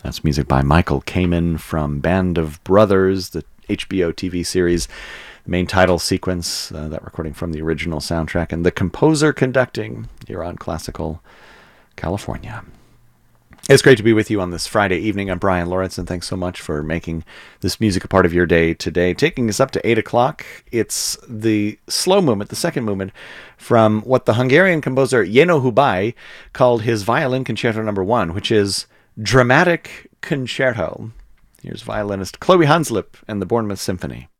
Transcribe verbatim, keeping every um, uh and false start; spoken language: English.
That's music by Michael Kamen from Band of Brothers, the H B O T V series. The main title sequence, uh, that recording from the original soundtrack, and the composer conducting here on Classical California. It's great to be with you on this Friday evening. I'm Brian Lawrence, and thanks so much for making this music a part of your day today. Taking us up to eight o'clock, it's the slow movement, the second movement, from what the Hungarian composer Jenő Hubay called his Violin Concerto Number One, which is dramatic concerto. Here's violinist Chloe Hanslip and the Bournemouth Symphony.